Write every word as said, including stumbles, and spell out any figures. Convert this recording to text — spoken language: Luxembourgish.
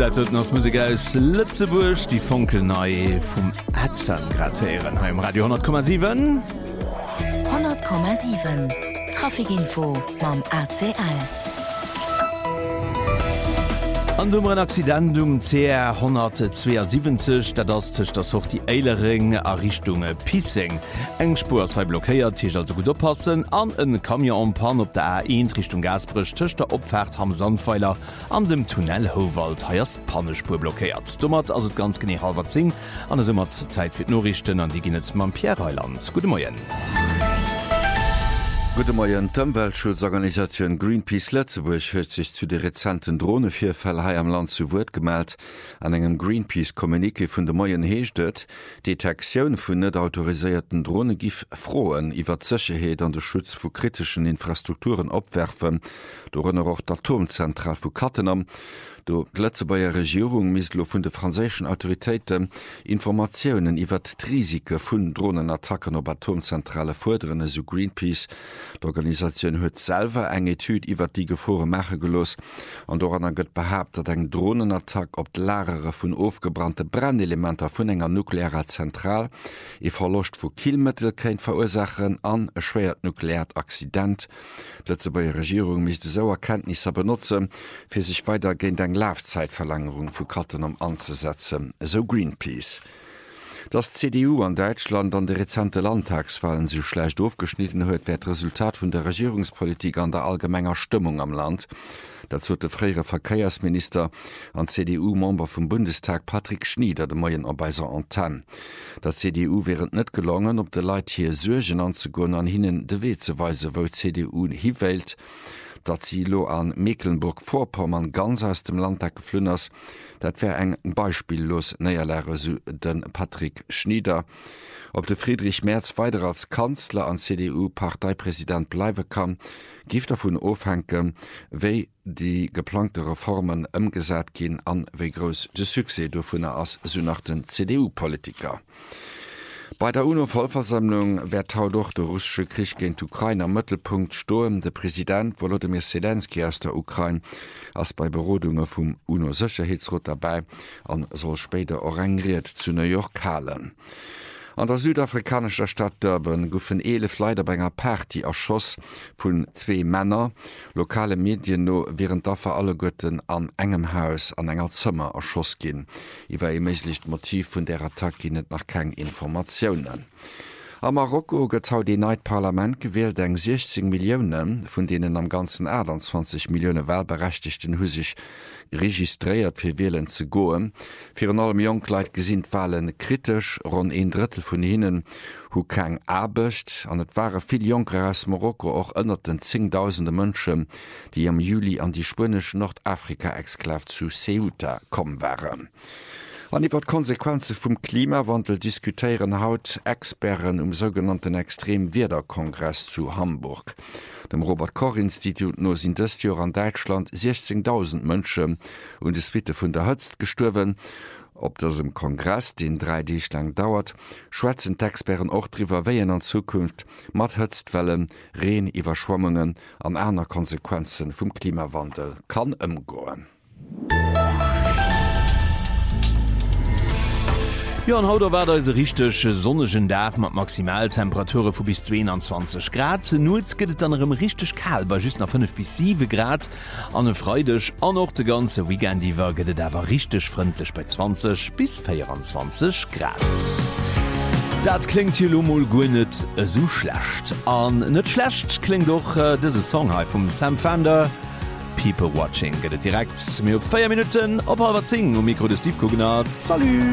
Dat huet ass Musik aus Lützeburg, die Funkelnei vum Ätzen gratieren ha im Radio hundert Komma sieben. hundert Komma sieben Trafikinfo mam A C L. An dummer Accident um C R hundertzweiundsiebzig, dat ass tech das hoch die Eilering a Richtunge Pissing. Eng Spur sei blockéiert, Tech also gut oppassen, an en Kamion Pan op der A eins Richtung Gasbrich tech der Opfahrt am Sandpfeiler an dem Tunnel Howald heierst Pannespur blockéiert. Dummert ass et ganz genie halber zing, an es immer Zeit fir Norrichten an die ginnet mam Pierreland. Gute Morgen. Gute Morgen. D'Umweltschutzorganisation Greenpeace Lettzeburg huet sich zu de rezenten Drohnevierfäll hai am Land zu Wort gemeldt. An engem Greenpeace-Kommuniké vun de Moien heeschtet, Detektiun vun net autorisierten Drohne gif froen iwwer Zëcheheet an de Schutz vu kritischen Infrastrukturen opwerfen, dorënner och d'Atomzentral vu Kattenam. Do Letzebauer Regierung mislo vun de franzéschen Autoritéiten Informationoen iwwer d'Risike vun Drohnenattacken op Atomzentrale forderen so Greenpeace. D'Organisationun huet selver eng Etyd iwwer die Gefore Mäche gelos, an doran an gëtt behabt, dat eng Drohnenattack op d'Larere vun ofgebrannte Brennelementer vun enger nuklearer Zentral e verlocht vu Kielmittel kéint verursachen an e schwéiert nukleert Accident. Letzebauer Regierung mis de so Erkenntnisse benutzen, fir sich weiter géint eng Laufzeitverlängerung vu Kattenom anzusetzen, so Greenpeace. Das C D U an Deutschland an de rezente Landtagswahlen so schlecht aufgeschnitten huet, wär Resultat vun der Regierungspolitik an der allgemenger Stimmung am Land. Dazu de freiere Verkehrsminister an C D U-Member vom Bundestag Patrick Schnieder de Moien op beiser Antenne. Der C D U wären net gelungen, op de Leiit hier Surgen anzugun an hinnen de Weh zu weise, wo C D U hiwelt, dat sie lo an Mecklenburg-Vorpommern ganz aus dem Landtag geflünners. Dat wär eng beispiellos Näierlehrer so den Patrick Schnieder. Ob de Friedrich Merz weiter als Kanzler an C D U-Parteipräsident bleiwe kann, gift davon aufhängen, wéi die geplante Reformen ëmgesät gin an wéi gross de Suse do vun er ass so nach den C D U-Politiker. Bei der UNO-Vollversammlung wär tau doch der russische Krieg gegen Ukraine am Mittelpunkt sturm. Der Präsident Volodymyr Zelensky aus der Ukraine als bei Berodungen vom UNO-Sicherheitsrat dabei und soll später orangiert zu New York halen. An der südafrikanischer Stadt Durban goufen elef Leider bei einer Party erschoss vun zwei Männer. Lokale Medien no während dafür alle Götten an engem Haus an enger Zimmer erschoss gin. Iwer emeeslicht Motiv vun der Attacke net nach kein Informationen. Am Marokko getau die Neidparlament gewählt eng sechzig Millionen, von denen am ganzen achtundzwanzig Millionen Wahlberechtigten hu sich registriert fir Wählen zu goen. Für allem Jungkleit gesinnt Wahlen kritisch, rund ein Drittel von ihnen hu keng Abecht, an et waren viel Junker aus Marokko auch ënnerten zehntausende Menschen, die im Juli an die spanische Nordafrika-Exklav zu Ceuta kommen waren. An iwwer Konsequenze vum Klimawandel diskutieren haut Experten um sogenannten Extremwetterkongress zu Hamburg. Dem Robert-Koch-Institut no sind das Jahr an Deutschland sechzehntausend Menschen und es wird vun der Hëtzt gestorben. Ob das im Kongress, den drei Tage lang dauert, schwätzen Experten auch drüber, wie in Zukunft mat Hëtztwellen, Reen, Überschwemmungen an einer Konsequenzen vom Klimawandel kann umgehen. Ja, an haut war da se richtig sonnegen Dach mat Maximaltemperature vu bis zweiundzwanzig Grad. Nuz gëtt an erem richtig kal bei just nach fünf bis sieben Grad. An e freudech an noch de ganze Weekend iwwer gëtt dawer richtig freundlich bei zwanzig bis vierundzwanzig Grad. Dat klingt hier lomol gonet so schlecht. An net schlecht klingt doch äh, dese Song vom Sam Fender. People Watching gëtt direkt mir op vier Minuten op halber zehn um Mikro de Steve Kugnat. Salut!